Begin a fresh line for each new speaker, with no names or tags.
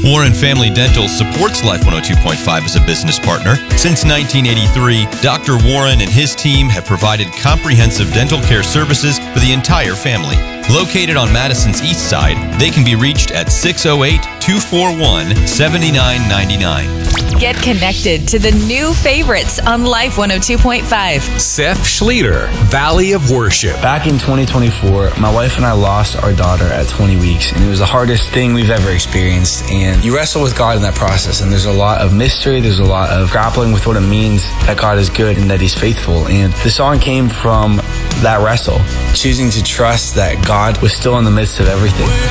Warren Family Dental supports Life 102.5 as a business partner. Since 1983, Dr. Warren and his team have provided comprehensive dental care services for the entire family. Located on Madison's east side, they can be reached at 608-241-7999.
Get connected to the new favorites on Life 102.5.
Seth Schlueter, Valley of Worship.
Back in 2024, my wife and I lost our daughter at 20 weeks, and it was the hardest thing we've ever experienced. And you wrestle with God in that process, and there's a lot of mystery, there's a lot of grappling with what it means that God is good and that He's faithful. And the song came from that wrestle, choosing to trust that God was still in the midst of everything.